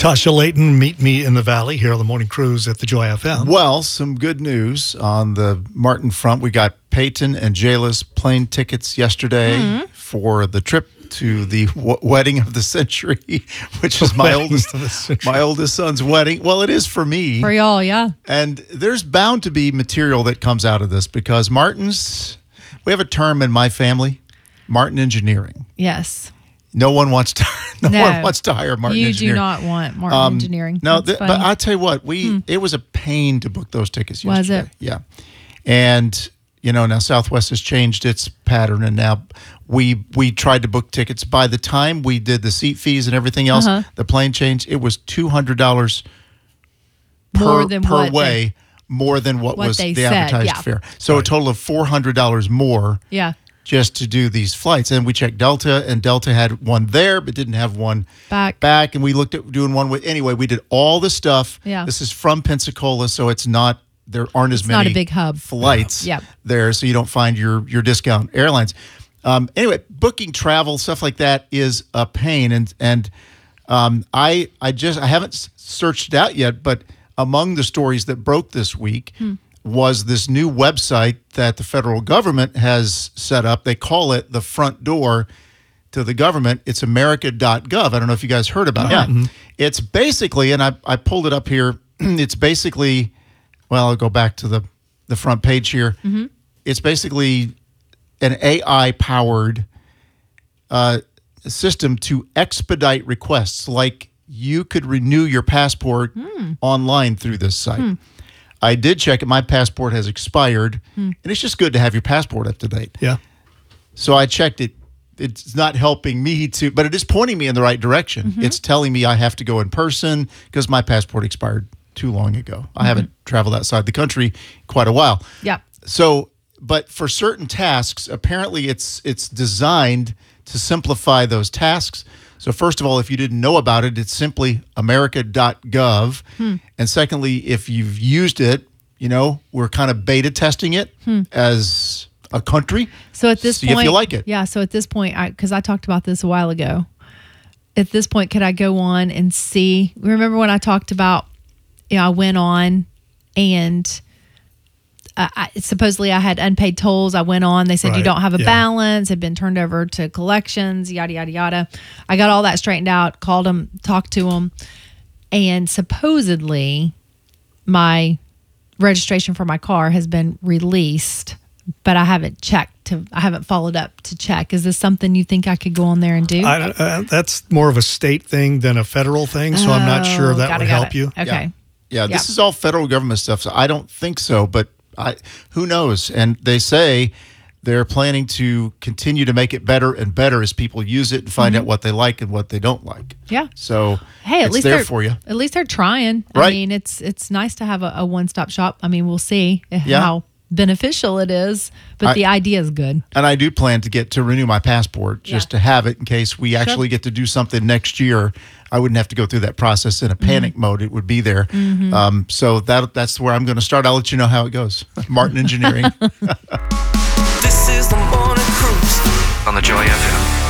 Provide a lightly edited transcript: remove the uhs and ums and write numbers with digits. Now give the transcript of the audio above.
Tasha Layton, meet me in the Valley here on the Morning Cruise at the Joy FM. Well, some good news on the Martin front. We got Peyton and Jayla's plane tickets yesterday for the trip to the wedding of the century, which is my oldest son's wedding. Well, it is for me. For y'all, yeah. And there's bound to be material that comes out of this because we have a term in my family, Martin Engineering. Yes. No one wants to hire Martin Engineering. You do not want Martin Engineering. No, but I tell you what, it was a pain to book those tickets yesterday. Was it? Yeah. And, now Southwest has changed its pattern, and now we tried to book tickets. By the time we did the seat fees and everything else, the plane changed. It was $200 per way, more than what was the advertised fare. So a total of $400 more. Yeah. Just to do these flights. And we checked Delta, and Delta had one there, but didn't have one back. And we looked at doing one with, anyway, we did all the stuff. Yeah. This is from Pensacola, so there aren't as many not a big hub. flights there, so you don't find your discount airlines. Anyway, booking travel, stuff like that is a pain. And I haven't searched it out yet, but among the stories that broke this week, was this new website that the federal government has set up. They call it the front door to the government. It's america.gov. I don't know if you guys heard about it. Mm-hmm. It's basically, and I pulled it up here, it's basically, well, I'll go back to the front page here. Mm-hmm. It's basically an AI-powered system to expedite requests. Like you could renew your passport online through this site. I did check it. My passport has expired, and it's just good to have your passport up to date. Yeah. So I checked it. It's not helping me but it is pointing me in the right direction. Mm-hmm. It's telling me I have to go in person because my passport expired too long ago. I haven't traveled outside the country quite a while. Yeah. So, but for certain tasks, apparently it's designed to simplify those tasks. So first of all, if you didn't know about it, it's simply america.gov. And secondly, if you've used it, we're kind of beta testing it as a country. So at this point, if you like it. Yeah. So at this point, because I talked about this a while ago, at this point, could I go on and see? Remember when I talked about, I went on and supposedly I had unpaid tolls. I went on. They said, you don't have a balance. Had been turned over to collections, yada, yada, yada. I got all that straightened out, called them, talked to them. And supposedly my registration for my car has been released, but I haven't I haven't followed up to check. Is this something you think I could go on there and do? That's more of a state thing than a federal thing, so I'm not sure that would help you. Okay. Yeah, this is all federal government stuff, so I don't think so, but who knows? And they say they're planning to continue to make it better and better as people use it and find out what they like and what they don't like. Yeah. So hey, it's there for you. At least they're trying. Right. I mean, it's nice to have a one-stop shop. I mean, we'll see how beneficial it is, but the idea is good. And I do plan to renew my passport just to have it in case we actually get to do something next year. I wouldn't have to go through that process in a panic mode. It would be there. So that's where I'm going to start. I'll let you know how it goes. Martin Engineering. This is the Morning Cruise on the Joy FM.